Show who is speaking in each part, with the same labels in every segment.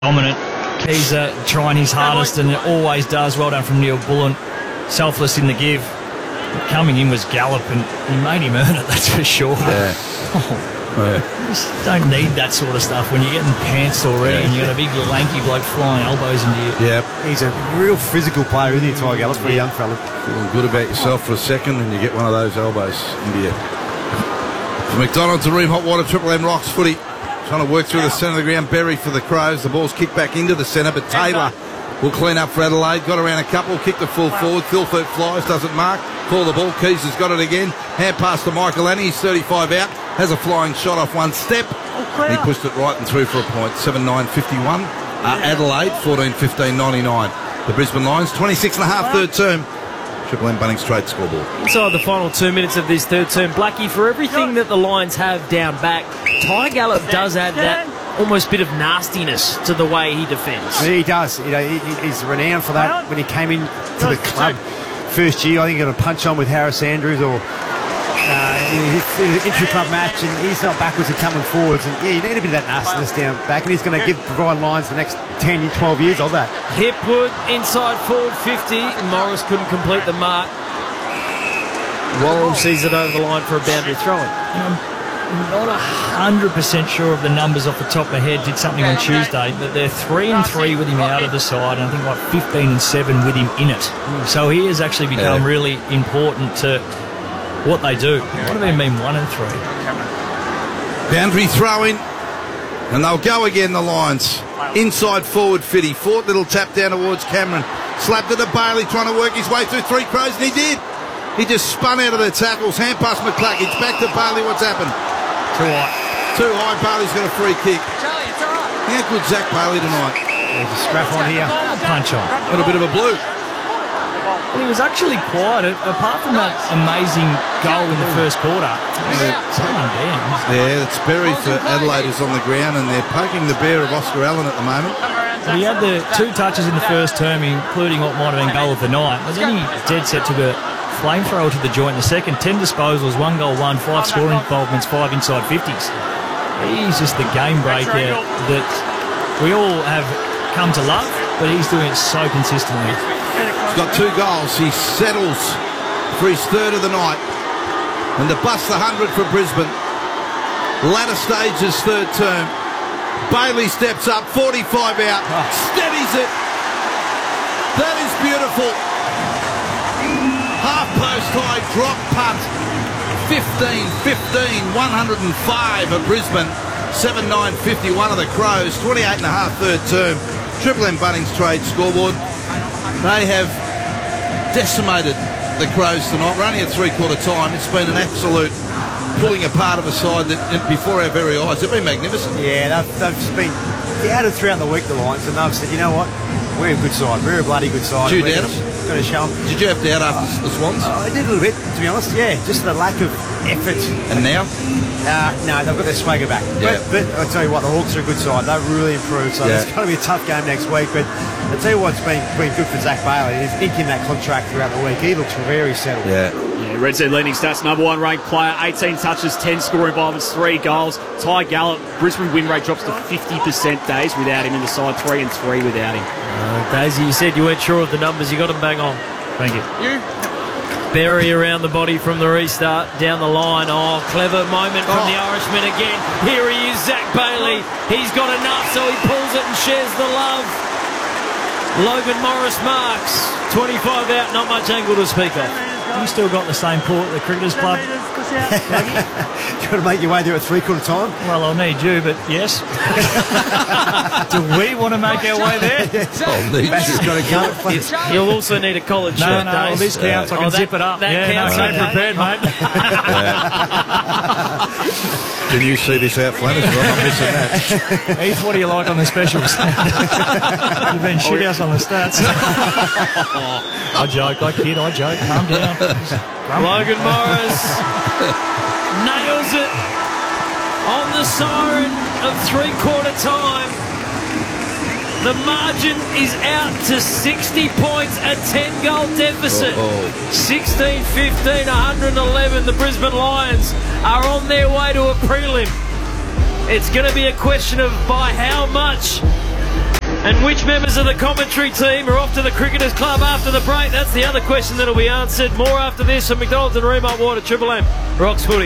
Speaker 1: Dominant. Keezer trying his hardest, and it always does. Well done from Neil Bullen. Selfless in the give. Coming in was Gallup, and he made him earn it, that's for sure.
Speaker 2: Yeah.
Speaker 1: You just don't need that sort of stuff when you're getting pantsed already and you've got a big lanky bloke flying elbows into you.
Speaker 2: Yeah.
Speaker 3: He's a real physical player, isn't he, Ty Gallup, for a young fella?
Speaker 2: Feeling good about yourself for a second and you get one of those elbows into you. From McDonald to Ream Hotwater, Triple M Rocks footy. Trying to work through the centre of the ground. Berry for the Crows. The ball's kicked back into the centre, but Taylor will clean up for Adelaide. Got around a couple, kicked the full forward. Philfert flies, doesn't mark. Call the ball. Keys has got it again. Hand pass to Michael Annie. He's 35 out. Has a flying shot off one step. He pushed it right and through for a point. 7-9-51. Adelaide 14-15-99. The Brisbane Lions 26 and a half third term. Triple M Bunnings trade scoreboard.
Speaker 4: Inside the final 2 minutes of this third term, Blackie, for everything that the Lions have down back, Ty Gallup does add that almost bit of nastiness to the way he defends.
Speaker 3: He does. You know, he's renowned for that. When he came in to the club first year, I think he got a punch on with Harris Andrews or an intra-club match, and he's not backwards and coming forwards. And yeah, you need a bit of that nastiness down back, and he's going to provide Lions for the next 10, 12 years of that.
Speaker 4: Hipwood inside forward 50. Morris couldn't complete the mark. Worrell sees it over the line for a boundary throw-in.
Speaker 1: I'm not 100% sure of the numbers off the top of my head. Did something on Tuesday, but they're 3-3 with him out of the side, and I think like 15-7 with him in it. So he has actually become really important to what they do. What do they mean 1-3?
Speaker 2: Boundary throw-in, and they'll go again, the Lions. Inside forward 50. Fort little tap down towards Cameron. Slapped it to Bailey, trying to work his way through three Crows, and he did. He just spun out of their tackles. Hand pass McCluggage. Back to Bailey. What's happened?
Speaker 1: Too high.
Speaker 2: Too high. Bailey's got a free kick. How good Zach Bailey tonight?
Speaker 3: There's a scrap on here.
Speaker 1: Punch on.
Speaker 2: Got a bit of a blue.
Speaker 1: Well, he was actually quiet. Apart from that amazing goal in the first quarter, someone down.
Speaker 2: Yeah, it's Berry for Adelaide is on the ground, and they're poking the bear of Oscar Allen at the moment.
Speaker 1: Well, he had the 2 touches in the first term, including what might have been goal of the night. But then he dead set took a flamethrower to the joint in the second. 10 disposals, 1 goal, 5 scoring involvements, 5 inside 50s. He's just the game breaker that we all have come to love, but he's doing it so consistently.
Speaker 2: He's got 2 goals. He settles for his third of the night. And to bust the 100 for Brisbane. Latter stages third term. Bailey steps up, 45 out, steadies it. That is beautiful. Half post high drop punt. 15-15, 105 of Brisbane. 7-9-51 of the Crows. 28 and a half third term. Triple M Bunnings trade scoreboard. They have decimated the Crows tonight. We're only at three-quarter time. It's been an absolute pulling apart of a side that before our very eyes. They've been magnificent.
Speaker 3: Yeah, they've just been doubted throughout the week, the Lions, and they've said, you know what, we're a good side. We're a bloody good side.
Speaker 2: Did you doubt them?
Speaker 3: Got to show them.
Speaker 2: Did you have doubt after the Swans?
Speaker 3: I did a little bit, to be honest. Yeah, just the lack of effort.
Speaker 2: And now?
Speaker 3: No, they've got their swagger back.
Speaker 2: Yeah.
Speaker 3: But I tell you what, the Hawks are a good side. They've really improved. So it's going to be a tough game next week. But I tell you what's been good for Zach Bailey is inking that contract throughout the week. He looks very settled.
Speaker 2: Yeah.
Speaker 5: Red Sea leading stats, number 1 ranked player, 18 touches, 10 scoring involvements, 3 goals. Ty Gallup, Brisbane win rate drops to 50% days without him in the side, 3-3 without him.
Speaker 4: Daisy, you said you weren't sure of the numbers. You got them bang on.
Speaker 1: Thank you.
Speaker 4: Berry around the body from the restart, down the line. Oh, clever moment from the Irishman again. Here he is, Zach Bailey. He's got enough, so he pulls it and shares the love. Logan Morris marks. 25 out, not much angle to speak of.
Speaker 1: You still got the same pool at the Cricketers Club?
Speaker 3: You've got to make your way there at three-quarter time.
Speaker 1: Well, I'll need you, but yes. Do we want to make our way there?
Speaker 2: I'll need you.
Speaker 4: You'll also need a collared shirt,
Speaker 1: No, well, this counts. I can zip it up.
Speaker 4: That counts.
Speaker 1: No, prepared, mate.
Speaker 2: Can you see this out, Flanners? I'm not missing that.
Speaker 1: Heath, what do you like on the specials? You've been shit house on the stats. I joke, I kid, I joke. Calm down.
Speaker 4: Logan Morris nails it on the siren of three-quarter time. The margin is out to 60 points, a 10-goal deficit. 16-15, 111. The Brisbane Lions are on their way to a prelim. It's going to be a question of by how much And which members of the commentary team are off to the Cricketers Club after the break? That's the other question that'll be answered. More after this on McDonald's and Remote Water, Triple M, Rocks Footy.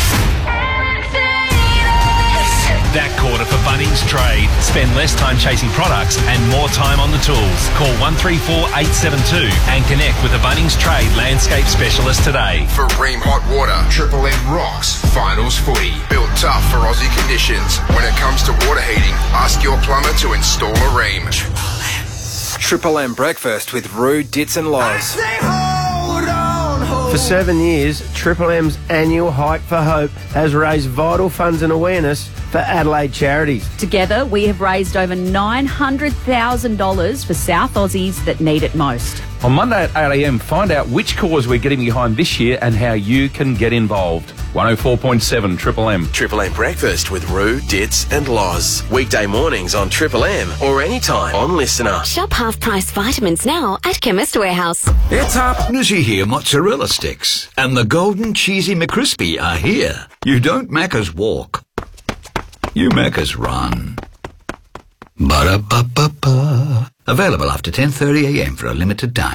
Speaker 6: That quarter for Bunnings Trade. Spend less time chasing products and more time on the tools. Call 134872 and connect with a Bunnings Trade landscape specialist today.
Speaker 7: For Ream Hot Water, Triple M Rocks Finals Footy. Built tough for Aussie conditions. When it comes to water heating, ask your plumber to install a Ream.
Speaker 8: Triple M Breakfast with Roo, Dits and Loz.
Speaker 9: For 7 years, Triple M's annual Hike for Hope has raised vital funds and awareness for Adelaide charities.
Speaker 10: Together, we have raised over $900,000 for South Aussies that need it most.
Speaker 11: On Monday at 8 a.m, find out which cause we're getting behind this year and how you can get involved. 104.7 Triple M.
Speaker 8: Triple M Breakfast with Roo, Dits and Loz. Weekday mornings on Triple M or anytime on Listener.
Speaker 12: Shop half-price vitamins now at Chemist Warehouse.
Speaker 13: It's Nizzy here, mozzarella sticks. And the golden cheesy McCrispy are here. You don't Macca's walk. You Macca's run. Ba-da-ba-ba-ba. Available after 10:30 a.m. for a limited time.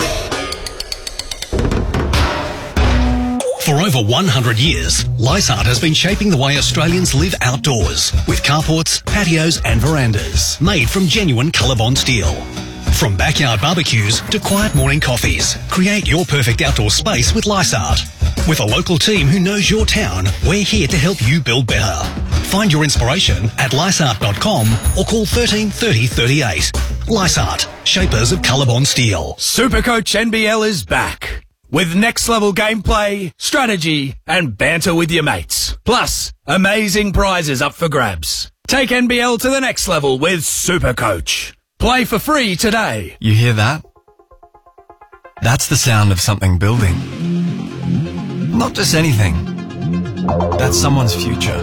Speaker 14: For over 100 years, Lysart has been shaping the way Australians live outdoors with carports, patios and verandas made from genuine Colorbond steel. From backyard barbecues to quiet morning coffees, create your perfect outdoor space with Lysart. With a local team who knows your town, we're here to help you build better. Find your inspiration at lysart.com or call 13 30 38. Lysart, shapers of Colorbond steel.
Speaker 15: Supercoach NBL is back with next level gameplay, strategy and banter with your mates. Plus, amazing prizes up for grabs. Take NBL to the next level with Supercoach. Play for free today.
Speaker 16: You hear that? That's the sound of something building. Not just anything. That's someone's future.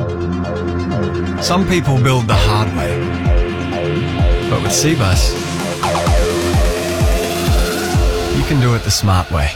Speaker 16: Some people build the hard way. But with Cbus, you can do it the smart way.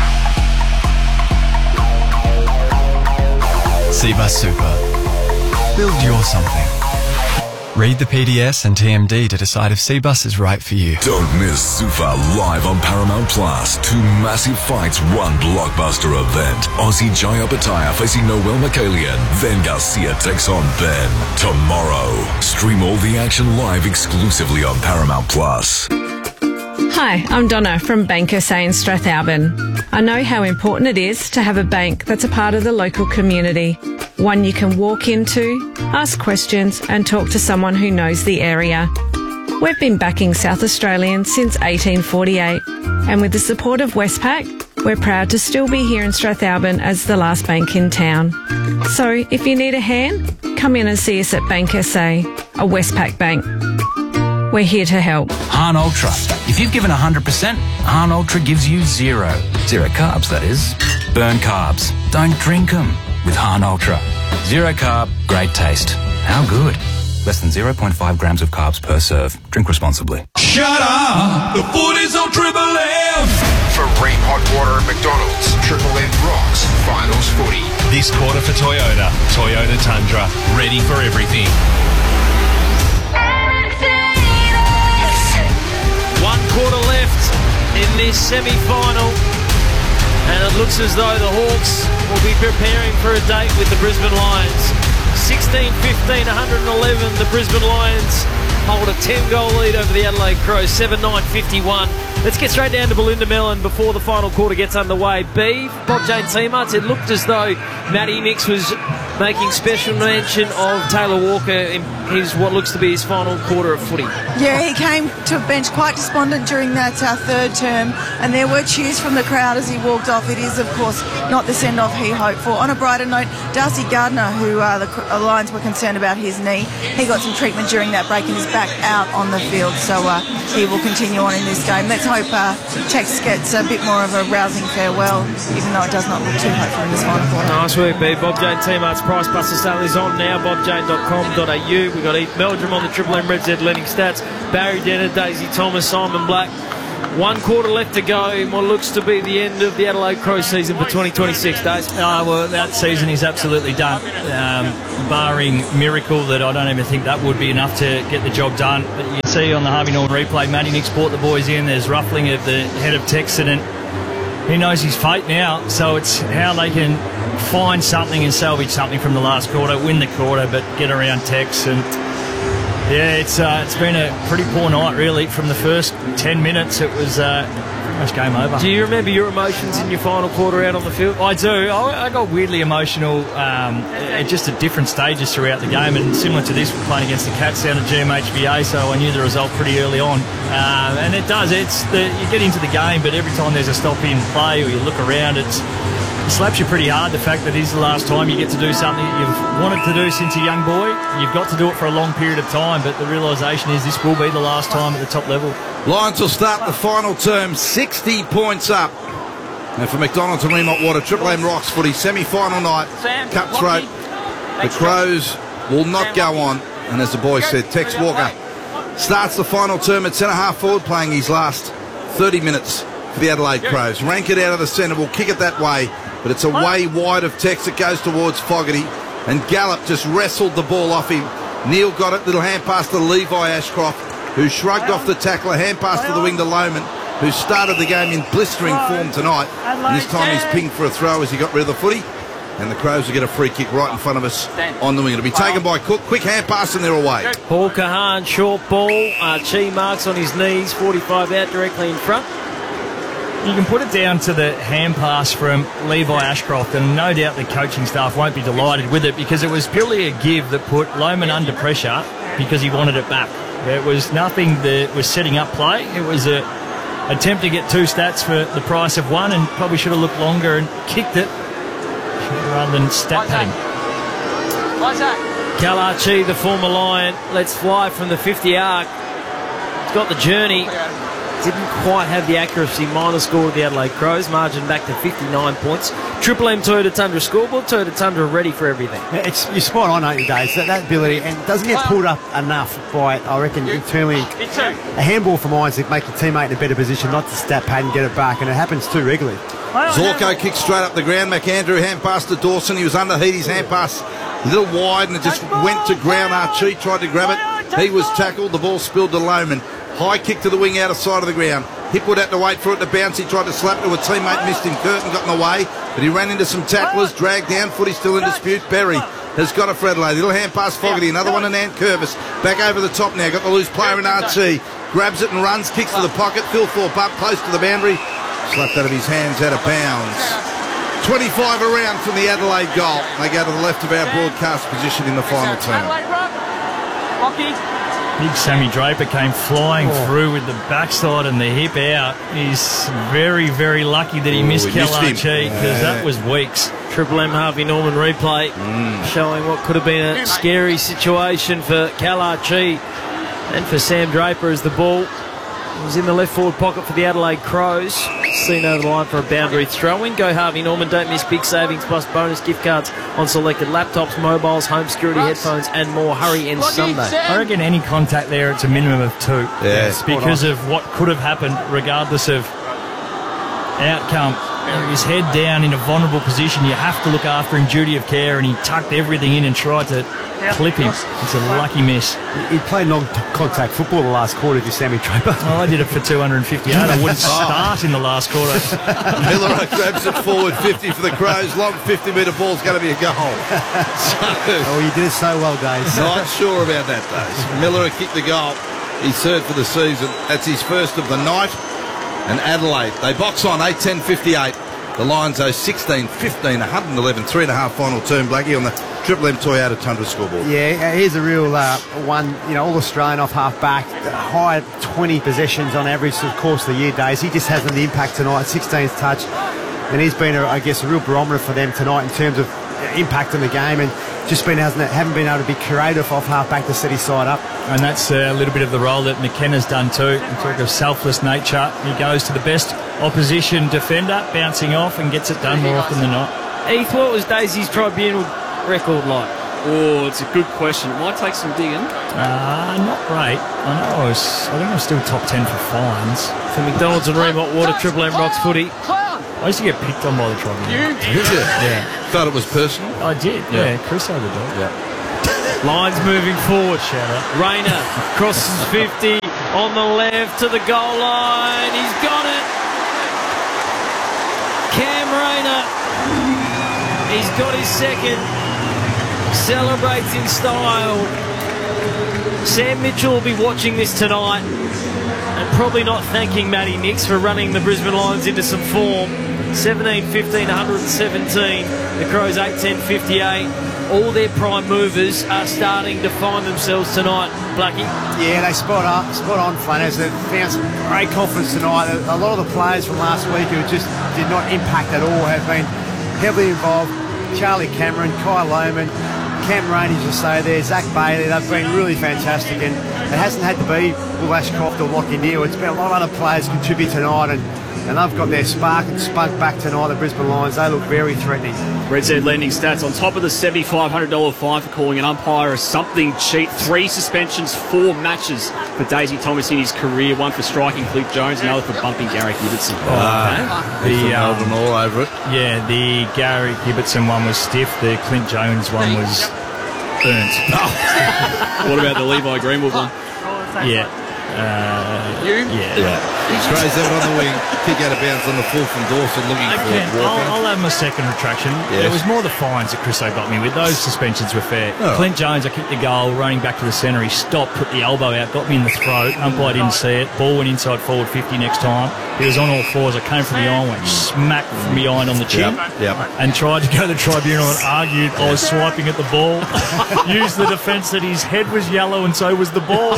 Speaker 16: Cbus Super. Build your something. Read the PDS and TMD to decide if Cbus is right for you.
Speaker 17: Don't miss Sufa live on Paramount Plus. 2 massive fights, 1 blockbuster event. Aussie Jaya Bataya facing Noel Mikhailian. Then Garcia takes on Ben. Tomorrow. Stream all the action live exclusively on Paramount Plus.
Speaker 18: Hi, I'm Donna from Bank SA in Strathalbyn. I know how important it is to have a bank that's a part of the local community. One you can walk into, ask questions and talk to someone who knows the area. We've been backing South Australians since 1848 and with the support of Westpac, we're proud to still be here in Strathalbyn as the last bank in town. So if you need a hand, come in and see us at Bank SA, a Westpac bank. We're here to help.
Speaker 19: Hahn Ultra. If you've given 100%, Hahn Ultra gives you 0. 0 carbs, that is. Burn carbs. Don't drink them with Hahn Ultra. 0 carb, great taste. How good? Less than 0.5 grams of carbs per serve. Drink responsibly.
Speaker 17: Shut up! The food is on Triple M!
Speaker 7: For Ream Hot Water at McDonald's, Triple M Rocks Finals Footy.
Speaker 6: This quarter for Toyota. Toyota Tundra. Ready for everything.
Speaker 4: 1 quarter left in this semi-final, and it looks as though the Hawks will be preparing for a date with the Brisbane Lions. 16-15, 111. The Brisbane Lions hold a 10-goal lead over the Adelaide Crows, 7-9-51. Let's get straight down to Belinda Mellon before the final quarter gets underway. Beeve, Bob Jane Teamarts, it looked as though Matty Mix was making special mention of Taylor Walker in his what looks to be his final quarter of footy.
Speaker 20: Yeah, he came to a bench quite despondent during that third term, and there were cheers from the crowd as he walked off. It is, of course, not the send-off he hoped for. On a brighter note, Darcy Gardner, who the Lions were concerned about his knee, he got some treatment during that break and is back out on the field, so he will continue on in this game. Let's hope Tex gets a bit more of a rousing farewell, even though it does not look too hopeful in this final quarter.
Speaker 4: Nice work, B. Bob Jane Teamarts Price Buster sale is on now, bobjane.com.au. We've got Heath Meldrum on the Triple M Red Z lending stats, Barry Denner, Daisy Thomas, Simon Black, 1 quarter left to go in what looks to be the end of the Adelaide Crows season for 2026 days.
Speaker 1: Well, that season is absolutely done, barring miracle that I don't even think that would be enough to get the job done. But you can see on the Harvey Norman replay, Matty Nicks brought the boys in. There's ruffling of the head of Texan, and he knows his fate now. So it's how they can find something and salvage something from the last quarter, win the quarter, but get around Tex. And yeah, it's been a pretty poor night, really. From the first 10 minutes, it was pretty much game over.
Speaker 4: Do you remember your emotions in your final quarter out on the field?
Speaker 1: I do. I got weirdly emotional at just at different stages throughout the game, and similar to this, we're playing against the Cats down at GMHBA, so I knew the result pretty early on. And it does. You get into the game, but every time there's a stop in play or you look around, it slaps you pretty hard, the fact that it is the last time you get to do something that you've wanted to do since a young boy. You've got to do it for a long period of time, but the realisation is this will be the last time at the top level.
Speaker 2: Lions will start the final term 60 points up. And for McDonald to Remont Water, Triple M Rocks footy, semi-final night, cutthroat. The Crows will not go on. And as the boys said, Tex Walker starts the final term at centre-half forward, playing his last 30 minutes for the Adelaide Crows. Rank it out of the centre, will kick it that way. But it's away wide of Tex. It goes towards Fogarty. And Gallup just wrestled the ball off him. Neil got it. Little hand pass to Levi Ashcroft, who shrugged off the tackler. Hand pass to the wing to Lohman, who started the game in blistering form tonight. And this time he's pinged for a throw as he got rid of the footy. And the Crows will get a free kick right in front of us on the wing. It'll be taken by Cook. Quick hand pass and they're away.
Speaker 4: Paul Kahan, short ball. Chi marks on his knees. 45 out directly in front.
Speaker 1: You can put it down to the hand pass from Levi Ashcroft, and no doubt the coaching staff won't be delighted with it, because it was purely a give that put Lohman under pressure because he wanted it back. It was nothing that was setting up play. It was an attempt to get 2 stats for the price of 1, and probably should have looked longer and kicked it rather than stat padding.
Speaker 4: Kalachi, the former Lion, lets fly from the 50 arc. He's got the journey. Didn't quite have the accuracy. Minor score of the Adelaide Crows. Margin back to 59 points. Triple M Toyota Tundra scoreboard. Toyota Tundra ready for everything.
Speaker 3: You're spot on, aren't you, Dave? That ability, and doesn't get pulled up enough by, I reckon, internally. A handball from irons to make your teammate in a better position, not to stat pad and get it back, and it happens too regularly.
Speaker 2: Zorko kicked straight up the ground. McAndrew hand pass to Dawson. He was under heat. His hand pass a little wide, and it just went to ground. Archie tried to grab it. He was tackled. The ball spilled to Lohman. High kick to the wing outer side of the ground. Hipwood had to wait for it to bounce. He tried to slap it to a teammate, missed him. Curtin got in the way, but he ran into some tacklers, dragged down. Footy still in dispute. Berry has got a for Adelaide. Little hand pass Fogarty. Another one in Ant Curvis. Back over the top now. Got the loose player in Archie. Grabs it and runs. Kicks to the pocket. Phil Thorpe up close to the boundary. Slapped out of his hands out of bounds. 25 around from the Adelaide goal. They go to the left of our broadcast position in the final term.
Speaker 1: Big Sammy Draper came flying through with the backside and the hip out. He's very, very lucky that he missed Kalachi, because that was weeks.
Speaker 4: Triple M Harvey Norman replay showing what could have been a scary situation for Kalachi and for Sam Draper as the ball was in the left forward pocket for the Adelaide Crows. Seen over the line for a boundary throw-in. Go Harvey Norman. Don't miss big savings plus bonus gift cards on selected laptops, mobiles, home security, headphones and more. Hurry in Sunday.
Speaker 1: I reckon any contact there, it's a minimum of 2.
Speaker 2: Yes,
Speaker 1: because of what could have happened regardless of outcome. His head down in a vulnerable position. You have to look after him, duty of care, and he tucked everything in and tried to clip him. It's a lucky miss.
Speaker 3: He played non-contact football the last quarter, did you, Sammy Draper?
Speaker 1: Oh, I did it for 258. I wouldn't start in the last quarter.
Speaker 2: Miller grabs it forward, 50 for the Crows. Long 50-metre ball's going to be a goal.
Speaker 3: You did it so well, Dave.
Speaker 2: Not sure about that, Dave. Miller kicked the goal. He's 3rd for the season. That's his first of the night. And Adelaide, they box on 8-10-58. The Lions owe 16-15, 111, 3.5 final term, Blackie, on the Triple M Toyota Tundra scoreboard.
Speaker 3: Yeah, here's a real one, all Australian off half back, high 20 possessions on average through the course of the year, Days. He just hasn't the impact tonight, 16th touch, and he's been, a real barometer for them tonight in terms of impact on the game, and just haven't been able to be creative off half back to set his side up.
Speaker 1: And that's a little bit of the role that McKenna's done too. In talk of selfless nature, he goes to the best opposition defender, bouncing off and gets it done more often than not.
Speaker 4: Heath, what was Daisy's tribunal record like?
Speaker 5: Oh, it's a good question. It might take some digging.
Speaker 1: Not great. I think I'm still top 10 for fines.
Speaker 4: For McDonald's and Ream Hot Water, Triple M Rocks footy.
Speaker 1: I used to get picked on by the tribunal.
Speaker 2: Did you?
Speaker 1: Yeah.
Speaker 2: Thought it was personal?
Speaker 1: I did, yeah. Chris had the dog.
Speaker 2: Yeah.
Speaker 4: Lions moving forward. Rayner crosses 50 on the left to the goal line. He's got it. Cam Rayner. He's got his second. Celebrates in style. Sam Mitchell will be watching this tonight and probably not thanking Matty Nix for running the Brisbane Lions into some form. 17-15, 117. The Crows 8-10-58. All their prime movers are starting to find themselves tonight, Blackie.
Speaker 3: Yeah, they spot on, Flanners. They found some great confidence tonight. A lot of the players from last week who just did not impact at all have been heavily involved. Charlie Cameron, Kai Lohman, Cam Rainey, just say there, Zach Bailey, they've been really fantastic, and it hasn't had to be Will Ashcroft or Lachie Neale. It's been a lot of other players contribute tonight, and they've got their spark and spunk back tonight, the Brisbane Lions. They look very threatening.
Speaker 5: Red Z Lending stats on top of the $7,500 fine for calling an umpire a something cheat. 3 suspensions, 4 matches for Daisy Thomas in his career. 1 for striking Cliff Jones, another for bumping Gary Gibbetson.
Speaker 2: Melbourne all over it.
Speaker 1: Yeah, the Gary Gibbetson one was stiff. The Clint Jones one was burnt.
Speaker 5: What about the Levi Greenwood one?
Speaker 1: Yeah. Yeah.
Speaker 2: Strays out on the wing, kick out of bounds on the full from Dawson looking for Walker.
Speaker 1: I'll have my second retraction.
Speaker 2: Yes.
Speaker 1: It was more the fines that Christo got me with. Those suspensions were fair.
Speaker 2: Oh.
Speaker 1: Clint Jones, I kicked the goal, running back to the centre. He stopped, put the elbow out, got me in the throat. Umpire didn't see it. Ball went inside forward 50 next time. He was on all fours. I came from behind, went smack from behind on the chin.
Speaker 2: Yep.
Speaker 1: And tried to go to the tribunal and argued I was swiping at the ball. Used the defence that his head was yellow and so was the ball.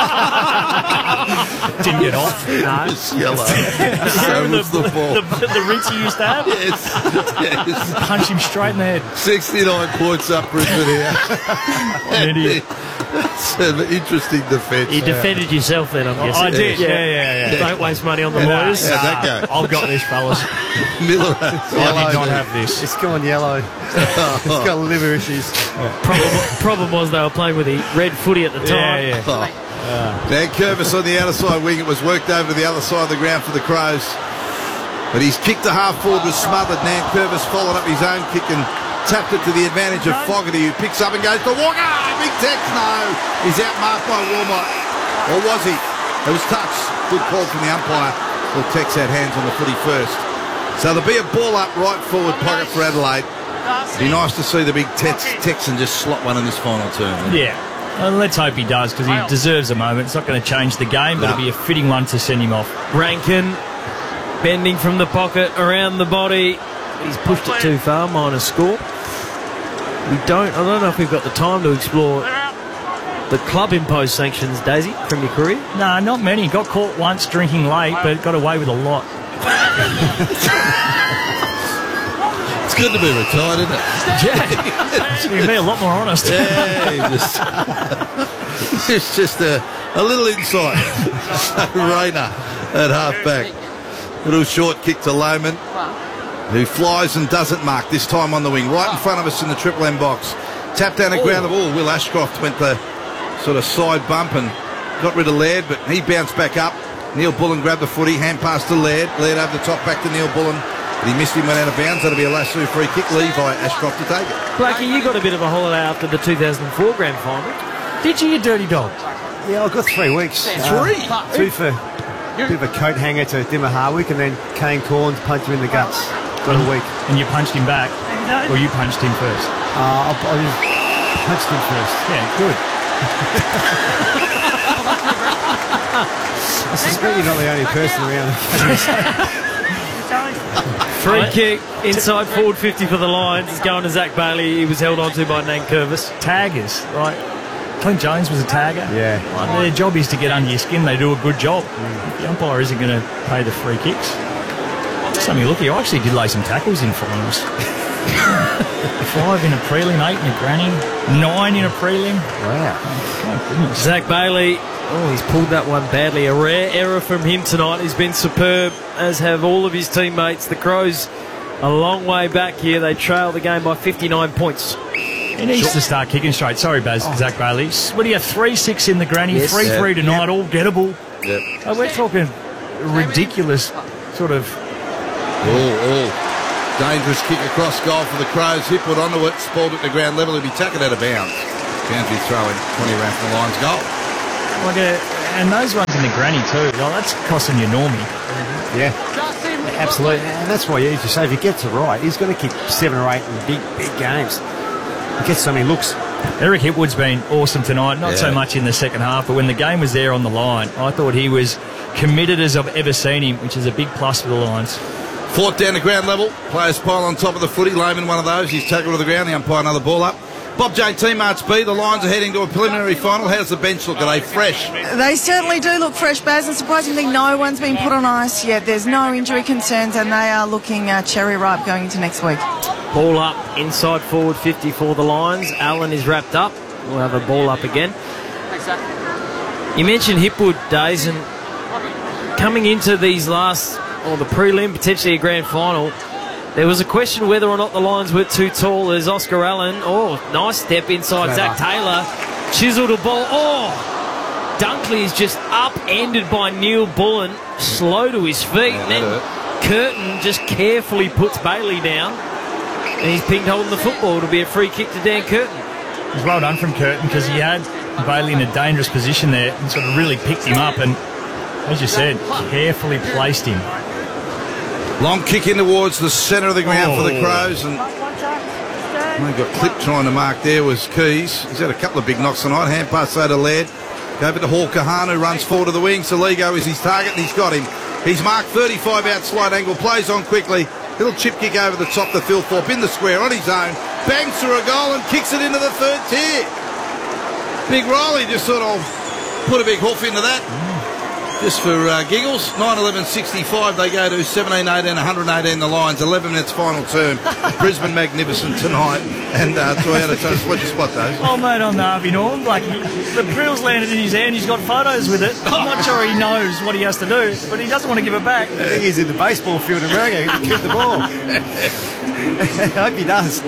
Speaker 1: Didn't get off. No.
Speaker 2: It's yellow. So was the ball.
Speaker 1: The rinse he used to have?
Speaker 2: Yes.
Speaker 1: Punch him straight in the head.
Speaker 2: 69 points up Brisbane here.
Speaker 1: An idiot.
Speaker 2: That's an interesting defence.
Speaker 4: You defended yourself then, I'm guessing.
Speaker 1: I did, yeah.
Speaker 4: Don't waste money on the lawyers.
Speaker 2: How'd that go?
Speaker 1: I've got this, fellas.
Speaker 2: Miller.
Speaker 1: I did not have this.
Speaker 3: It's gone yellow. It's got liver issues.
Speaker 4: Problem was they were playing with the red footy at the time.
Speaker 2: Oh. Dan Curvis on the outer side wing. It was worked over to the other side of the ground for the Crows. But his kick to half forward was smothered. Dan Curvis followed up his own kick and tapped it to the advantage of Fogarty, who picks up and goes to Walker. Big Tex, no. He's outmarked by Wilmot. Or was he? It was touch. Good call from the umpire. Well, Tex had hands on the footy first. So there'll be a ball up right forward pocket for Adelaide. It'd be nice to see the big Texan just slot one in this final term.
Speaker 1: Yeah. Well, let's hope he does, because he deserves a moment. It's not going to change the game, but it'll be a fitting one to send him off.
Speaker 4: Rankin bending from the pocket around the body. He's pushed it too far, minus score. I don't know if we've got the time to explore the club imposed sanctions, Daisy, from your career.
Speaker 1: No, not many. Got caught once drinking late, but got away with a lot.
Speaker 2: It's good to be retired, isn't it?
Speaker 1: Yeah. You can be a lot more honest.
Speaker 2: Yeah, it's just a little insight. Rayner at half-back. Little short kick to Lohman, who flies and doesn't mark, this time on the wing. Right in front of us in the Triple M box. Tapped down the ground of all. Will Ashcroft went the sort of side bump and got rid of Laird, but he bounced back up. Neil Bullen grabbed the footy, hand pass to Laird. Laird over the top, back to Neil Bullen. But he missed him, went out of bounds. That'll be a lasso free kick. Levi Ashcroft to take it.
Speaker 4: Blakey, you got a bit of a holiday after the 2004 grand final.
Speaker 1: Did you, you dirty dog?
Speaker 3: Yeah, I've got 3 weeks.
Speaker 2: 3?
Speaker 3: 2 for a bit of a coat hanger to Dimmer Harwick, and then Kane Corns punch him in the guts. Got a week.
Speaker 1: And you punched him back? Or you punched him first?
Speaker 3: I punched him first.
Speaker 1: Yeah, good.
Speaker 3: I suspect you're not the only person around.
Speaker 4: Free kick inside forward 50 for the Lions. It's going to Zach Bailey. He was held onto by Nan Curvis.
Speaker 1: Taggers, right? Clint Jones was a tagger.
Speaker 3: Yeah.
Speaker 1: Like, their job is to get under your skin. They do a good job. The umpire isn't going to pay the free kicks. Something lucky. I actually did lay some tackles in finals. 5 in a prelim, 8 in a granny, 9 in a prelim.
Speaker 3: Wow.
Speaker 1: Oh, goodness.
Speaker 4: Zach Bailey, he's pulled that one badly. A rare error from him tonight. He's been superb, as have all of his teammates. The Crows a long way back here. They trail the game by 59 points.
Speaker 1: He needs to start kicking straight. Sorry, Zach Bailey. What do you have? 3-6 in the granny, 3-3 tonight, all gettable.
Speaker 2: Yep.
Speaker 1: Oh, we're talking ridiculous sort of...
Speaker 2: Dangerous kick across goal for the Crows. Hipwood onto it, spoiled at the ground level. He'll be taken out of bounds. Boundary throwing 20 around from the Lions goal.
Speaker 1: And those ones in the granny too. Oh, that's costing you Normie.
Speaker 3: Yeah, absolutely. And that's why you say if he gets it right, he's going to kick 7 or 8 in big games. He gets so many looks.
Speaker 1: Eric Hipwood's been awesome tonight. Not so much in the second half, but when the game was there on the line, I thought he was committed as I've ever seen him, which is a big plus for the Lions.
Speaker 2: Fought down to ground level. Players pile on top of the footy. Layman, one of those. He's tackled to the ground. The umpire, another ball up. Bob JT, March B. The Lions are heading to a preliminary final. How's the bench look? Are they fresh?
Speaker 20: They certainly do look fresh, Baz, and surprisingly no one's been put on ice yet. There's no injury concerns, and they are looking cherry ripe going into next week.
Speaker 4: Ball up, inside forward 50 for the Lions. Allen is wrapped up. We'll have a ball up again. You mentioned Hipwood days, and coming into these last, or the prelim, potentially a grand final, there was a question whether or not the Lions were too tall as Oscar Allen. Oh, nice step inside. Zach Taylor chiseled a ball. Oh, Dunkley is just upended by Neil Bullen, slow to his feet. And then Curtin just carefully puts Bailey down. And he's pinged holding the football. It'll be a free kick to Dan Curtin.
Speaker 1: It was well done from Curtin because he had Bailey in a dangerous position there and sort of really picked him up and, as you said, carefully placed him.
Speaker 2: Long kick in towards the centre of the ground for the Crows, and they got clipped trying to mark there was Keys. He's had a couple of big knocks tonight. Hand pass there to Laird. Go over to Hall Kahanu, runs forward to the wing. Saligo is his target, and he's got him. He's marked 35 out slide angle, plays on quickly. Little chip kick over the top to Phil Thorpe in the square on his own. Bangs through a goal and kicks it into the third tier. Big Riley just sort of put a big hoof into that. Just for giggles, 9-11-65, they go to 17-18, 118 the Lions, 11 minutes final term. Brisbane magnificent tonight, and Toyota, so what'd you spot those?
Speaker 1: Oh, mate, on the Harvey Norm, like, the prill's landed in his hand, he's got photos with it. I'm not sure he knows what he has to do, but he doesn't want to give it back.
Speaker 3: I think he's in the baseball field in America, he can kick the ball. I hope he does.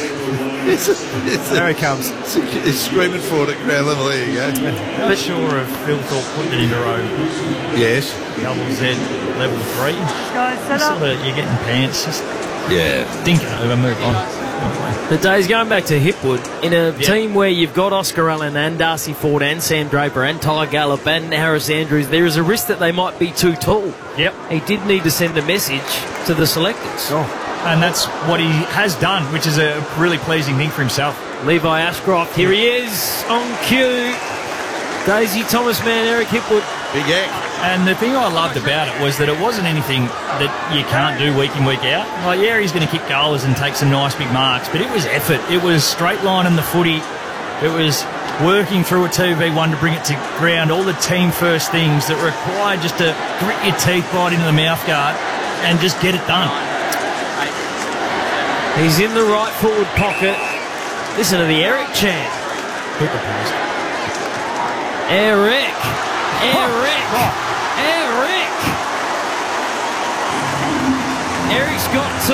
Speaker 3: There he comes.
Speaker 2: He's screaming for it at ground level. There you go.
Speaker 1: Not sure if Phil Thorpe put it into row.
Speaker 2: Yes.
Speaker 1: Double Z, level 3. Guys, set up. Sort of, you're getting pants. Just dink it over, move on.
Speaker 4: The day's going back to Hipwood in a team where you've got Oscar Allen and Darcy Ford and Sam Draper and Ty Gallup and Harris Andrews. There is a risk that they might be too tall.
Speaker 1: Yep.
Speaker 4: He did need to send a message to the selectors.
Speaker 1: And that's what he has done, which is a really pleasing thing for himself.
Speaker 4: Levi Ashcroft, here he is on cue. Daisy Thomas man, Eric Hipwood.
Speaker 2: Big egg.
Speaker 1: And the thing I loved about it was that it wasn't anything that you can't do week in, week out. Like, yeah, he's going to kick goals and take some nice big marks, but it was effort. It was straight line in the footy. It was working through a 2v1 to bring it to ground. All the team first things that require just to grit your teeth right into the mouth guard and just get it done.
Speaker 4: He's in the right forward pocket. Listen to the Eric chant.
Speaker 1: Quick pass.
Speaker 4: Eric. Eric's got 2.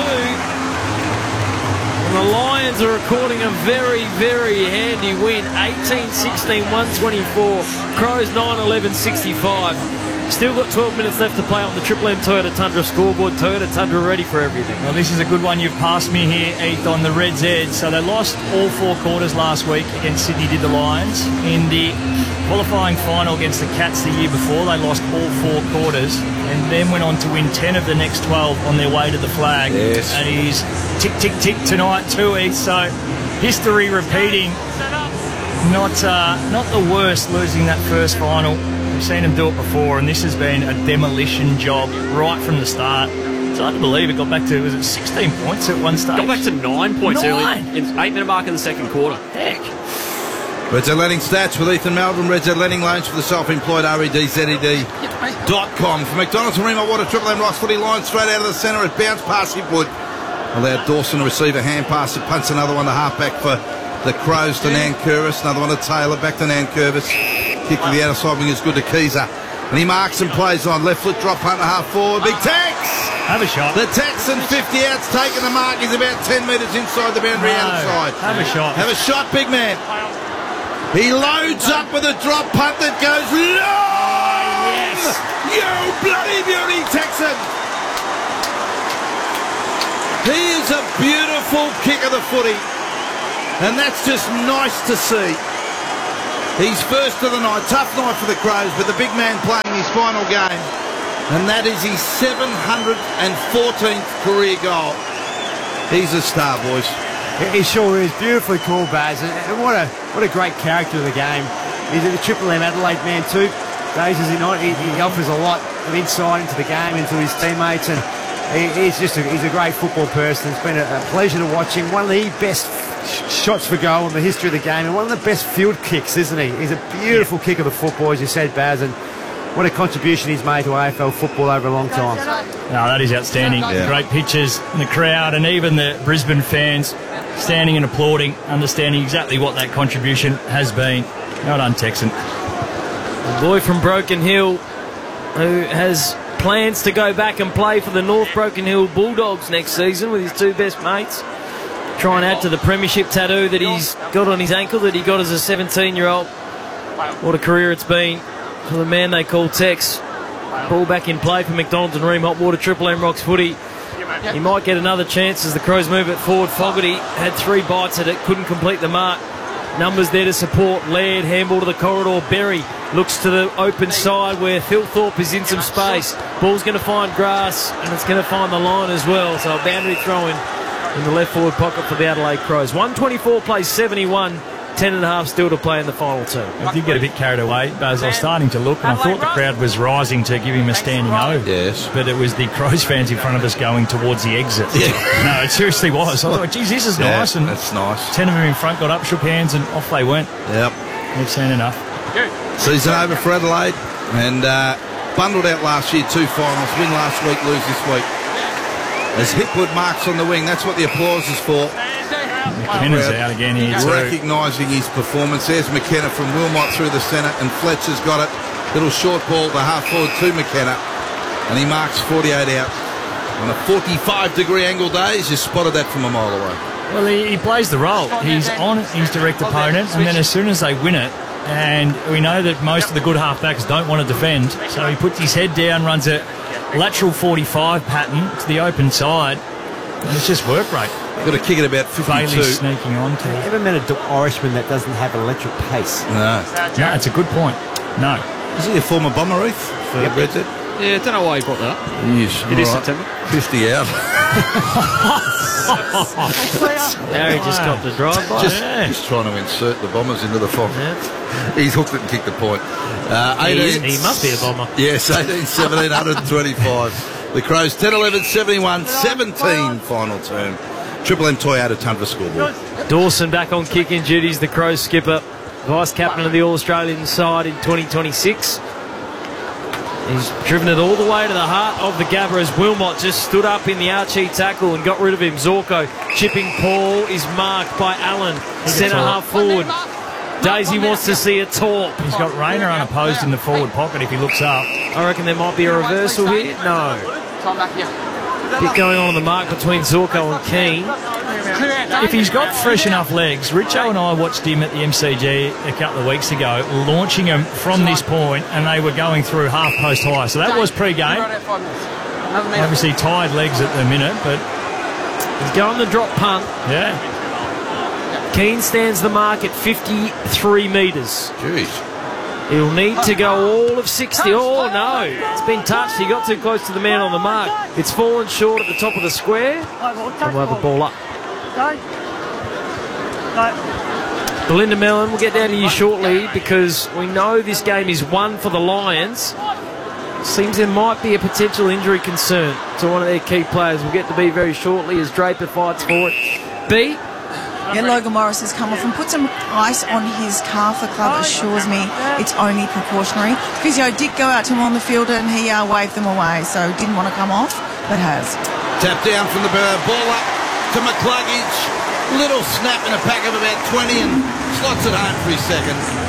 Speaker 4: And the Lions are recording a very, very handy win. 18-16, 124. Crows 9-11-65. Still got 12 minutes left to play on the Triple M Toyota Tundra scoreboard. Toyota Tundra ready for everything.
Speaker 1: Well, this is a good one. You've passed me here, Heath, on the Reds' edge. So they lost all 4 quarters last week against Sydney, did the Lions. In the qualifying final against the Cats the year before, they lost all 4 quarters and then went on to win 10 of the next 12 on their way to the flag.
Speaker 2: Yes.
Speaker 1: And he's tick, tick, tick tonight too, Heath. So history repeating. Not the worst losing that first final. We've seen him do it before, and this has been a demolition job right from the start. It's hard to believe it got back to, was it 16 points at one stage?
Speaker 5: Got back to 9 points early. In 8-minute mark in the second quarter.
Speaker 1: Heck.
Speaker 2: Redz Lending stats with Ethan Meldrum. Redz Lending loans for the self-employed. REDZED.com. For McDonald's and Remo Water, Triple M Ross footy line straight out of the centre. It bounced past Hipwood. Allowed Dawson to receive a hand pass. It punts another one to half-back for the Crows to Nan Curvis. Another one to Taylor. Back to Nan Curvis. Kick to the outer side wing is good to Keezer. And he marks and plays on. Left foot drop punt to half forward. Big Tex!
Speaker 1: Have a shot.
Speaker 2: The Texan 50 out's taking the mark. He's about 10 metres inside the boundary outside.
Speaker 1: Have a shot.
Speaker 2: Have a shot, big man. He loads up with a drop punt that goes long!
Speaker 4: Yes!
Speaker 2: You bloody beauty, Texan! He is a beautiful kick of the footy. And that's just nice to see. He's first of the night. Tough night for the Crows, but the big man playing his final game. And that is his 714th career goal. He's a star, boys.
Speaker 3: He sure is. Beautifully called, Baz. And what a great character of the game. He's a Triple M Adelaide man too. Days is he not? He offers a lot of insight into the game, into his teammates, and he's a great football person. It's been a pleasure to watch him. One of the best shots for goal in the history of the game, and one of the best field kicks, isn't he? He's a beautiful kick of the football, as you said, Baz, and what a contribution he's made to AFL football over a long time.
Speaker 1: No, that is outstanding.
Speaker 2: Yeah.
Speaker 1: Great pictures in the crowd, and even the Brisbane fans standing and applauding, understanding exactly what that contribution has been. Well done, Texan.
Speaker 4: The boy from Broken Hill who has plans to go back and play for the North Broken Hill Bulldogs next season with his two best mates. Try and add to the premiership tattoo that he's got on his ankle that he got as a 17-year-old. What a career it's been for the man they call Tex. Ball back in play for McDonald's and Ream Hotwater, Triple M Rocks footy. He might get another chance as the Crows move it forward. Fogarty had 3 bites at it, couldn't complete the mark. Numbers there to support. Laird, handball to the corridor. Berry looks to the open side where Phil Thorpe is in some space. Ball's going to find grass and it's going to find the line as well. So a boundary throw in the left forward pocket for the Adelaide Crows. 124 plays 71. 10.5 still to play in the final 2.
Speaker 1: I did get a bit carried away, Baz. I was starting to look, and I thought the crowd was rising to give him a standing O.
Speaker 2: Yes.
Speaker 1: But it was the Crows fans in front of us going towards the exit. Yeah. No, it seriously was. I thought, geez, this is nice. And
Speaker 2: that's nice.
Speaker 1: 10 of them in front got up, shook hands, and off they went.
Speaker 2: Yep.
Speaker 1: They've seen enough.
Speaker 2: Season over for Adelaide, and bundled out last year, 2 finals. Win last week, lose this week. As Hipwood marks on the wing, that's what the applause is for.
Speaker 1: McKenna's out again here too.
Speaker 2: Recognising his performance. There's McKenna from Wilmot through the centre, and Fletcher's got it. Little short ball to half forward to McKenna, and he marks 48 out. On a 45-degree angle day, he's just spotted that from a mile away.
Speaker 1: Well, he plays the role. He's on his direct opponent, and then as soon as they win it, and we know that most of the good halfbacks don't want to defend, so he puts his head down, runs a lateral 45 pattern to the open side, and it's just work rate.
Speaker 2: Got to kick it about 52.
Speaker 1: Bailey sneaking on to.
Speaker 3: Ever met an Irishman that doesn't have electric pace?
Speaker 2: No.
Speaker 1: No, it's a good point. No.
Speaker 2: Is he a former bomber, Reef? For Red Dead?
Speaker 5: Yeah, I don't know why he brought that up.
Speaker 2: Yes.
Speaker 5: It is September.
Speaker 2: 50 out.
Speaker 4: Harry just got the drive by.
Speaker 2: Just trying to insert the Bombers into the fog.
Speaker 4: Yeah.
Speaker 2: He's hooked it and kicked the point.
Speaker 4: He must be a bomber.
Speaker 2: Yes, 18-17, 125. The Crows 10-11-71, 17 final term. Triple M Toyota Tundra scoreboard.
Speaker 4: Dawson back on kicking duties, the Crows skipper, vice captain of the All-Australian side in 2026. He's driven it all the way to the heart of the Gabba as Wilmot just stood up in the Archie tackle and got rid of him. Zorko chipping Paul is marked by Allen, centre half forward. Daisy wants to see a talk.
Speaker 1: He's got Rayner unopposed in the forward pocket if he looks up.
Speaker 4: I reckon there might be a reversal here. No. Bit going on the mark between Zorko and Keane.
Speaker 1: If he's got fresh enough legs, Richo and I watched him at the MCG a couple of weeks ago, launching him from this point, and they were going through half post high. So that was pre-game. Obviously tired legs at the minute, but
Speaker 4: he's going the drop punt.
Speaker 1: Yeah.
Speaker 4: Keane stands the mark at 53 metres.
Speaker 2: Jeez.
Speaker 4: He'll need to go all of 60. Oh, no. It's been touched. He got too close to the man on the mark. It's fallen short at the top of the square. And we'll have the ball up. Belinda Mellon, we'll get down to you shortly because we know this game is one for the Lions. Seems there might be a potential injury concern to one of their key players. We'll get to B very shortly as Draper fights for it. B?
Speaker 20: Yeah, Logan Morris has come off and put some ice on his calf. The club assures me it's only precautionary. Physio did go out to him on the field and he waved them away, so didn't want to come off, but has.
Speaker 2: Tap down from the ball up to McCluggage. Little snap in a pack of about 20 and slots it home for his second.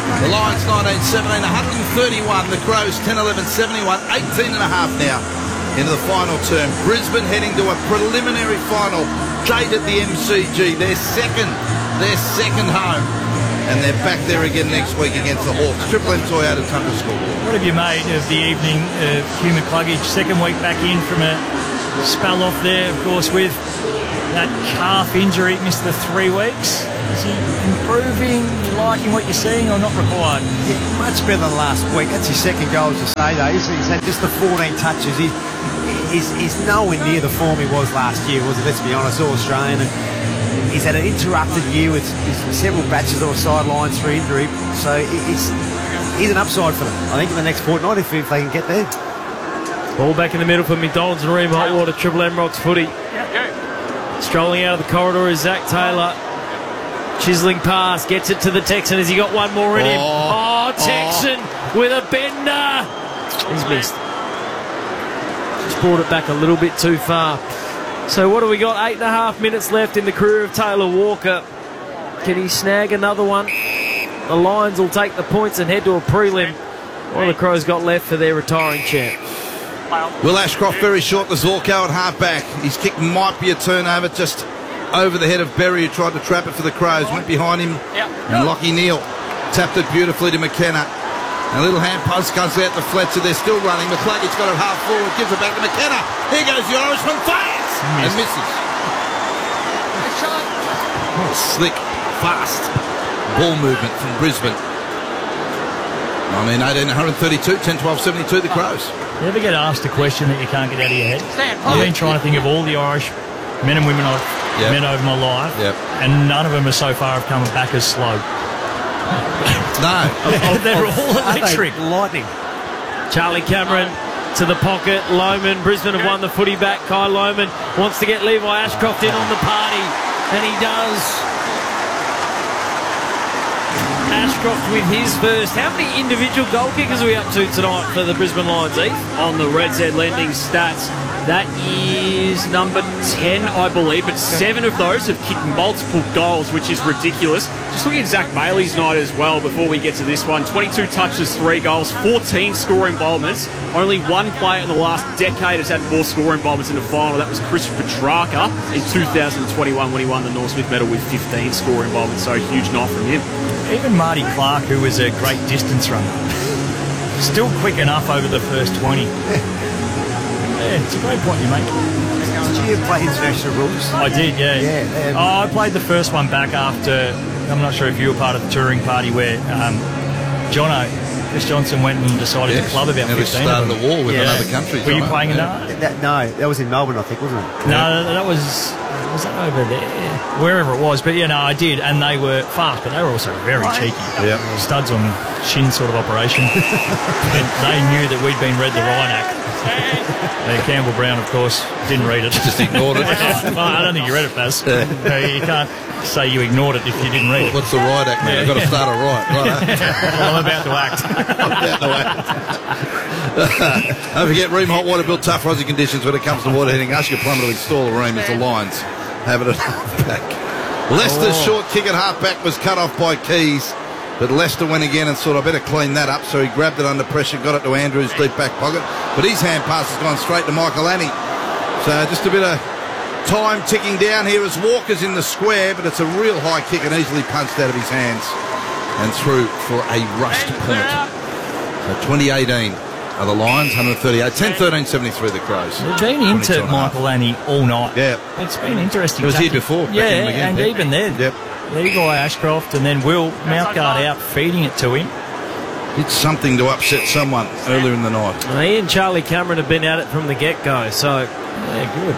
Speaker 2: The Lions 19-17, 131. The Crows 10-11, 71, 18 and a half now into the final term. Brisbane heading to a preliminary final date at the MCG. Their second home. And they're back there again next week against the Hawks. Triple M Toyota Tundra scoreboard.
Speaker 1: What have you made of the evening of Hugh McCluggage? Second week back in from a spell off there, of course, with that calf injury. Missed the 3 weeks. Is he improving? You liking what you're seeing or not required?
Speaker 3: Yeah, much better than last week. That's his second goal, as you say, though. He's had just the 14 touches. He's nowhere near the form he was last year, was it? Let's be honest, all Australian. And he's had an interrupted year with several batches of sidelines for injury. So he's an upside for them, I think, in the next fortnight if they can get there.
Speaker 4: Ball back in the middle for McDonald's and Ream Hotwater. Triple M Rocks footy. Strolling out of the corridor is Zach Taylor. Chiseling pass, gets it to the Texan. Has he got one more in him? Oh, Texan with a bender. He's missed. Just brought it back a little bit too far. So what do we got? 8.5 minutes left in the career of Taylor Walker. Can he snag another one? The Lions will take the points and head to a prelim. What have the Crows got left for their retiring champ?
Speaker 2: Will Ashcroft very short, the Zorko at half-back. His kick might be a turnover, just over the head of Berry, who tried to trap it for the Crows. Went behind him, and Lockie Neal tapped it beautifully to McKenna. A little hand pass comes out to Fletcher. They're still running. McCluggage got it half forward, gives it back to McKenna. Here goes the Irishman, fires and misses. Slick, fast ball movement from Brisbane. 19-18, 132, 10-12, 72, the Crows.
Speaker 1: You ever get asked a question that you can't get out of your head? I've been trying to think of all the Irish men and women I've met over my life, and none of them so far have come back as slow.
Speaker 2: No.
Speaker 1: They're all electric.
Speaker 3: Lightning.
Speaker 4: Charlie Cameron to the pocket. Lohman. Brisbane have won the footy back. Kai Lohman wants to get Levi Ashcroft in on the party, and he does. Ashcroft with his first. How many individual goal kickers are we up to tonight for the Brisbane Lions, Heath?
Speaker 5: On the Red Z lending stats, that is number 10, I believe, but 7 of those have kicked multiple goals, which is ridiculous. Just looking at Zach Bailey's night as well before we get to this one. 22 touches, 3 goals, 14 score involvements. Only one player in the last decade has had more score involvements in the final. That was Chris Petrarca in 2021 when he won the Norm Smith medal with 15 score involvements. So a huge night from him.
Speaker 1: Even Marty Clark, who was a great distance runner, still quick enough over the first 20. Yeah, it's a great point you make.
Speaker 3: Did you play international rules?
Speaker 1: I did, yeah. I played the first one back after, I'm not sure if you were part of the touring party where Chris Johnson went and decided to club about 15
Speaker 2: started a war with another country.
Speaker 1: Were you playing in that?
Speaker 3: No, that was in Melbourne, I think, wasn't it?
Speaker 1: No, that was that over there? Wherever it was. But, I did, and they were fast, but they were also very cheeky.
Speaker 2: Yeah.
Speaker 1: Studs on shin sort of operation. They knew that we'd been read the Ryan Act. Campbell Brown, of course, didn't read it. Just ignored it. I don't think you read it, Baz. You can't say you ignored it if you didn't read it.
Speaker 2: What's the right act, man? I've got to start it right.
Speaker 1: Well, I'm about to act.
Speaker 2: Don't forget, Ream Hot Water built tough Aussie conditions when it comes to water heating. Ask your plumber to install a Ream if the Lions have it at half-back. Leicester's short kick at half-back was cut off by Keys. But Leicester went again and thought, I better clean that up. So he grabbed it under pressure, got it to Andrews' deep back pocket. But his hand pass has gone straight to Michael Annie. So just a bit of time ticking down here as Walker's in the square, but it's a real high kick and easily punched out of his hands and through for a rushed point. So 2018 are the Lions, 138. 10-13, 73 the Crows.
Speaker 1: They've been into Michael Annie all night.
Speaker 2: Yeah.
Speaker 1: It's been interesting.
Speaker 2: It was here before.
Speaker 1: And even then.
Speaker 2: Yep.
Speaker 1: Levi Ashcroft and then Will Mouthguard out feeding it to him.
Speaker 2: Did something to upset someone earlier in the night.
Speaker 4: Well, he and Charlie Cameron have been at it from the get-go, so
Speaker 1: good.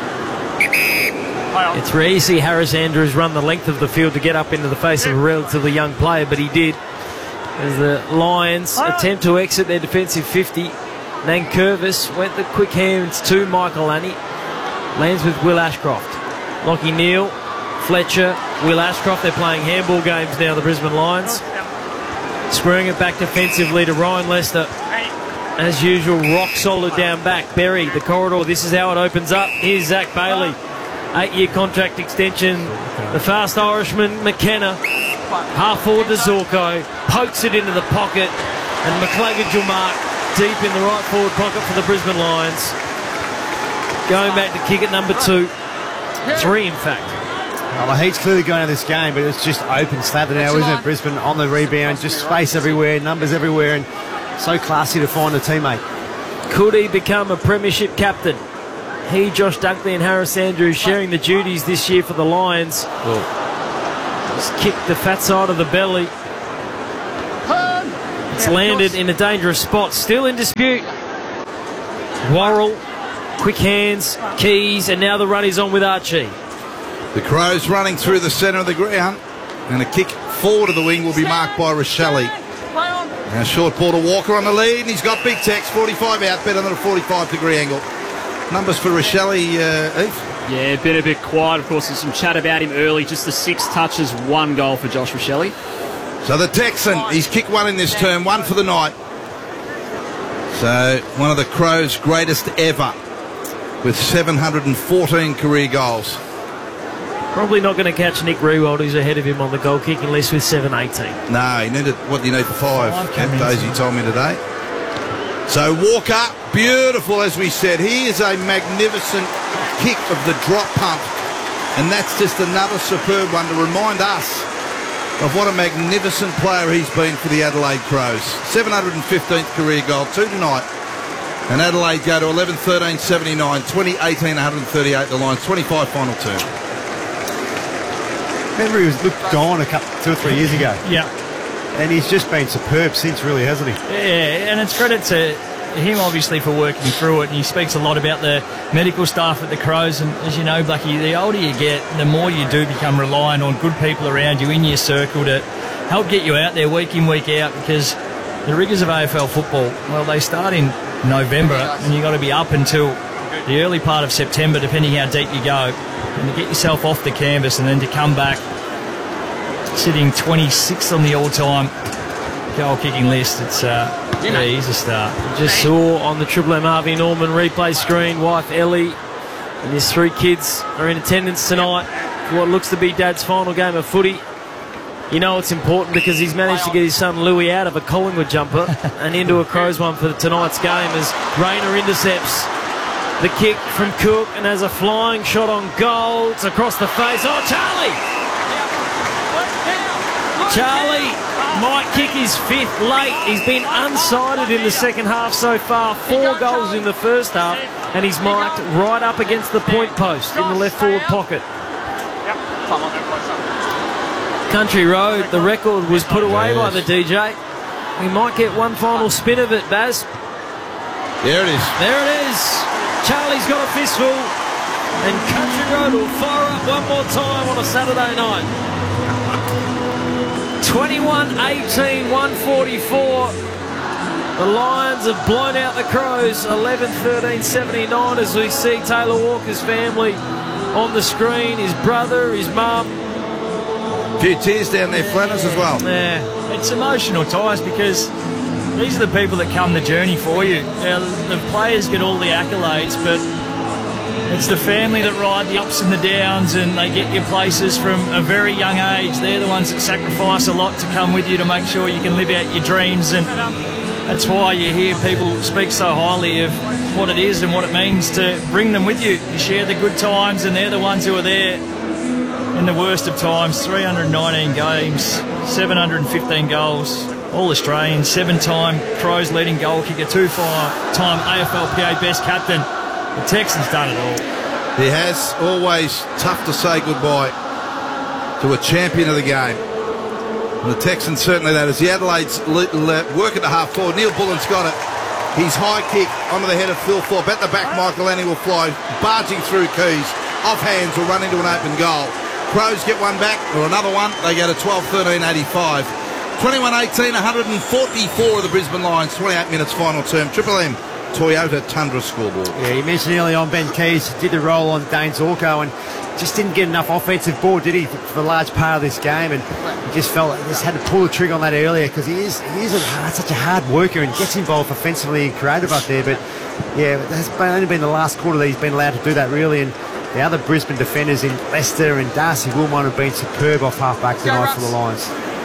Speaker 4: It's rare you see Harris Andrews run the length of the field to get up into the face of a relatively young player, but he did. As the Lions attempt to exit their defensive 50, Nankervis went the quick hands to Michael Annie. Lands with Will Ashcroft. Lockie Neal, Fletcher, Will Ashcroft. They're playing handball games now, the Brisbane Lions. Screwing it back defensively to Ryan Lester. As usual, rock solid down back. Berry, the corridor. This is how it opens up. Here's Zach Bailey. 8-year contract extension. The fast Irishman, McKenna. Half forward to Zorko, pokes it into the pocket, and McClagan Gilmark deep in the right forward pocket for the Brisbane Lions. Going back to kick at number 2. 3, in fact.
Speaker 3: Well, the heat's clearly going out of this game, but it's just open slather now, isn't it? Brisbane on the rebound, just space everywhere, numbers everywhere, and so classy to find a teammate.
Speaker 4: Could he become a premiership captain? He, Josh Dunkley and Harris Andrews sharing the duties this year for the Lions. Just kicked the fat side of the belly. It's landed in a dangerous spot, still in dispute. Worrell, quick hands, Keys, and now the run is on with Archie.
Speaker 2: The Crows running through the centre of the ground, and a kick forward of the wing will be marked by Rochelle. Now short ball to Walker on the lead, and he's got big text, 45 out, better than a 45-degree angle. Numbers for Rochelle, Eve?
Speaker 5: Yeah, been a bit quiet. Of course, there's some chat about him early. Just the 6 touches, 1 goal for Josh Rochelle.
Speaker 2: So the Texan, he's kicked 1 in this term, 1 for the night. So one of the Crows' greatest ever, with 714 career goals.
Speaker 4: Probably not going to catch Nick Rewald, who's ahead of him on the goal kicking list with 718.
Speaker 2: No, he needed, what do you need for 5? Daisy told me today. So Walker, beautiful as we said. He is a magnificent kick of the drop pump. And that's just another superb one to remind us of what a magnificent player he's been for the Adelaide Crows. 715th career goal, 2 tonight. And Adelaide go to 11-13-79, 20-18-138 the Lions, 25 final term.
Speaker 3: Remember he was looked on 2 or 3 years ago.
Speaker 1: Yeah.
Speaker 3: And he's just been superb since, really, hasn't he?
Speaker 1: Yeah, and it's credit to him, obviously, for working through it. And he speaks a lot about the medical staff at the Crows. And as you know, Blackie, the older you get, the more you do become reliant on good people around you in your circle to help get you out there week in, week out, because the rigours of AFL football, well, they start in November, and you've got to be up until the early part of September, depending how deep you go, and to get yourself off the canvas and then to come back sitting 26th on the all-time goal-kicking list. It's he's a star.
Speaker 4: Just saw on the Triple M Harvey Norman replay screen, wife Ellie and his 3 kids are in attendance tonight for what looks to be Dad's final game of footy. You know it's important because he's managed to get his son Louis out of a Collingwood jumper and into a Crows one for tonight's game as Rayner intercepts the kick from Cook and has a flying shot on goal. It's across the face. Oh, Charlie! Charlie might kick his 5th late. He's been unsighted in the second half so far. 4 goals in the first half, and he's marked right up against the point post in the left forward pocket. Country Road, the record was put away by the DJ. We might get one final spin of it, Baz.
Speaker 2: There it is.
Speaker 4: There it is. Charlie's got a fistful, and Country Road will fire up one more time on a Saturday night. 21-18, 144. The Lions have blown out the Crows 11-13-79 as we see Taylor Walker's family on the screen, his brother, his mum.
Speaker 2: A few tears down there, Flanners as well.
Speaker 1: Yeah, it's emotional ties because these are the people that come the journey for you. Now, the players get all the accolades, but it's the family that ride the ups and the downs, and they get you places from a very young age. They're the ones that sacrifice a lot to come with you to make sure you can live out your dreams, and that's why you hear people speak so highly of what it is and what it means to bring them with you. You share the good times, and they're the ones who are there in the worst of times. 319 games, 715 goals, all Australians, 7-time Crows leading goal kicker, 2-time AFLPA best captain. The Texans done it all.
Speaker 2: He has. Always tough to say goodbye to a champion of the game. And the Texans certainly that. As the Adelaide's work at the half forward, Neil Bullen's got it. His high kick onto the head of Phil Thorpe. At the back, Michael Annie will fly, barging through Keys. Off hands will run into an open goal. Crows get one back, or another one. They go to 12-13-85. 21-18, 144 of the Brisbane Lions. 28 minutes final term. Triple M Toyota Tundra scoreboard.
Speaker 3: Yeah, you mentioned early on Ben Keys did the roll on Dane Zorko and just didn't get enough offensive ball, did he, for a large part of this game? And he just felt like he just had to pull the trigger on that earlier because he is such a hard worker and gets involved offensively and creative up there. But yeah, it's only been the last quarter that he's been allowed to do that really. And The other Brisbane defenders in Leicester and Darcy Wilmot have been superb off half-back tonight for the Lions.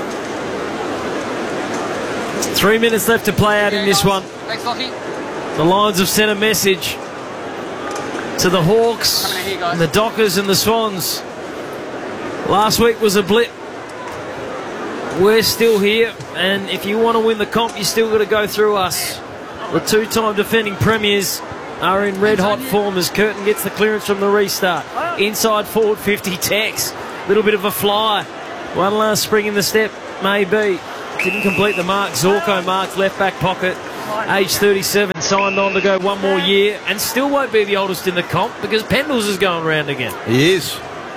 Speaker 4: 3 minutes left to play out in this one. The Lions have sent a message to the Hawks and the Dockers and the Swans. Last week was a blip. We're still here, and if you want to win the comp, you still got to go through us. The two-time defending premiers are in red-hot form as Curtin gets the clearance from the restart. Inside forward 50, Tex. Little bit of a fly. One last spring in the step, maybe. Didn't complete the mark. Zorko marks left back pocket. Age 37, signed on to go one more year, and still won't be the oldest in the comp because Pendles is going round again.
Speaker 2: He is.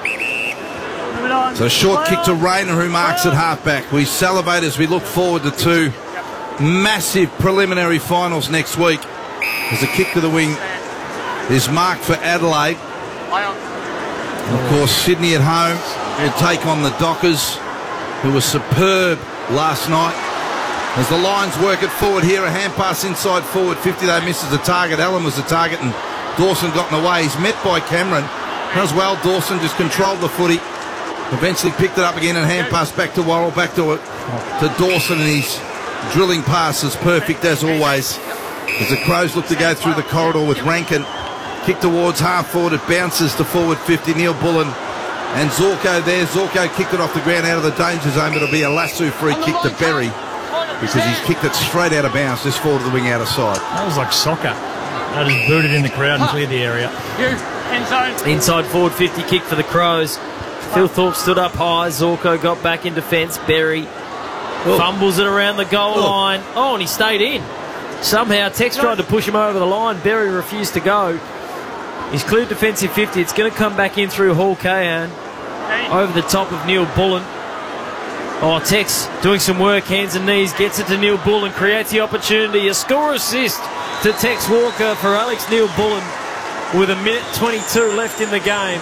Speaker 2: So short kick to Rayner, who marks at halfback. We salivate as we look forward to two massive preliminary finals next week. As a kick to the wing is marked for Adelaide. Of course, Sydney at home will take on the Dockers, who were superb last night. As the Lions work it forward here, a hand pass inside forward 50, they misses the target. Allen was the target and Dawson got in the way. He's met by Cameron. As well, Dawson just controlled the footy. Eventually picked it up again and hand pass back to Worrell, back to Dawson, and his drilling pass is perfect as always. As the Crows look to go through the corridor with Rankin. Kick towards half forward, it bounces to forward 50, Neil Bullen and Zorko there. Zorko kicked it off the ground out of the danger zone, but it'll be a lasso free kick to Berry because he's kicked it straight out of bounds, just forward to the wing out of sight.
Speaker 1: That was like soccer. That just booted in the crowd and cleared the area.
Speaker 4: Inside forward 50 kick for the Crows. Phil Thorpe stood up high. Zorko got back in defence. Berry fumbles it around the goal line. Oh, and he stayed in. Somehow Tex tried to push him over the line. Berry refused to go. He's cleared defensive 50. It's going to come back in through Hall Cahan over the top of Neil Bullen. Oh, Tex doing some work, hands and knees, gets it to Neil Bullen, creates the opportunity. A score assist to Tex Walker for Alex Neil Bullen with a minute 22 left in the game.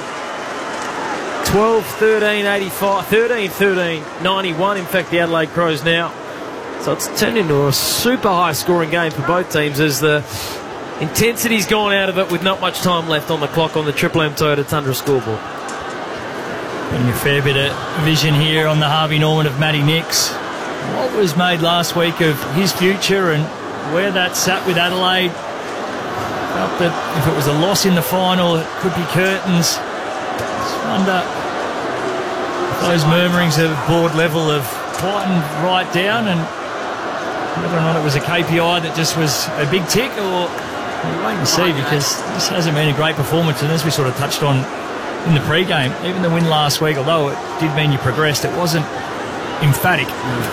Speaker 4: 12-13, 85, 13-13, 91, in fact, the Adelaide Crows now. So it's turned into a super high scoring game for both teams as the intensity's gone out of it with not much time left on the clock on the Triple M Toyota Tundra scoreboard.
Speaker 1: Getting a fair bit of vision here on the Harvey Norman of Matty Nix. What was made last week of his future and where that sat with Adelaide. Felt that if it was a loss in the final, it could be curtains. Just wonder if those murmurings at board level have quietened right down and whether or not it was a KPI that just was a big tick, or we'll wait and see, because this hasn't been a great performance. And as we sort of touched on in the pre-game, even the win last week, although it did mean you progressed, it wasn't emphatic.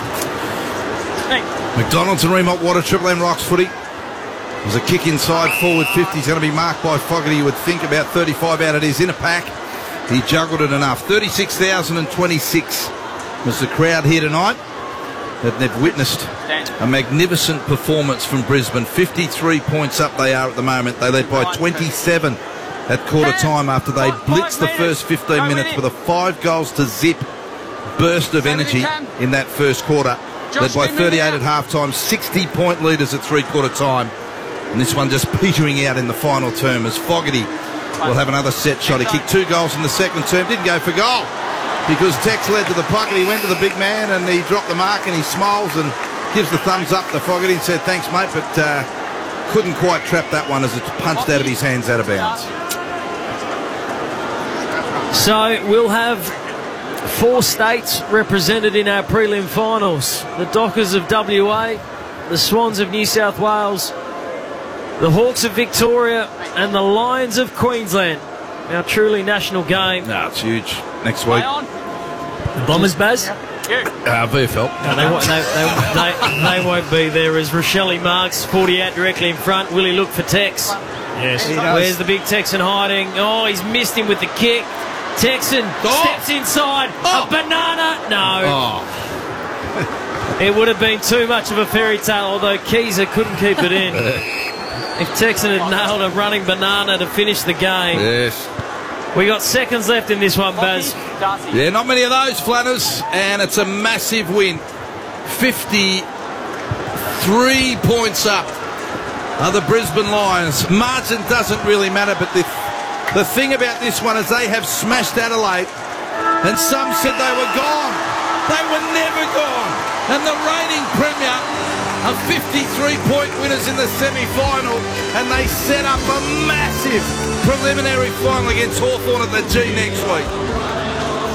Speaker 2: McDonald's and Remont Water, Triple M Rocks footy. There's a kick inside forward 50. He's going to be marked by Fogarty, you would think. About 35 out it is in a pack. He juggled it enough. 36,026 was the crowd here tonight. They've witnessed a magnificent performance from Brisbane. 53 points up they are at the moment. They led by 27 at quarter time after they blitzed the first 15 minutes with a 5 goals to zip burst of energy in that first quarter. Led by 38 at half-time, 60-point leaders at three-quarter time. And this one just petering out in the final term as Fogarty will have another set shot. He kicked 2 goals in the second term, didn't go for goal because Tex led to the pocket. He went to the big man and he dropped the mark and he smiles and gives the thumbs up to Fogarty and said, thanks, mate, but couldn't quite trap that one as it's punched out of his hands out of bounds.
Speaker 4: So we'll have 4 states represented in our prelim finals. The Dockers of WA, the Swans of New South Wales, the Hawks of Victoria and the Lions of Queensland. Our truly national game.
Speaker 2: No, it's huge. Next week.
Speaker 4: The Bombers, Baz?
Speaker 2: VFL.
Speaker 4: No, they won't be there as Rochelle marks 40 out directly in front. Will he look for Tex?
Speaker 1: Yes.
Speaker 4: Where's the big Texan hiding? Oh, he's missed him with the kick. Texan steps inside. A banana. No. It would have been too much of a fairy tale, although Keezer couldn't keep it in. If Texan had nailed a running banana to finish the game.
Speaker 2: Yes.
Speaker 4: We got seconds left in this one, Baz.
Speaker 2: Yeah, not many of those, Flanners, and it's a massive win. 53 points up are the Brisbane Lions. Margin doesn't really matter, but The thing about this one is they have smashed Adelaide, and some said they were gone. They were never gone. And the reigning premier are 53-point winners in the semi-final, and they set up a massive preliminary final against Hawthorn at the G next week.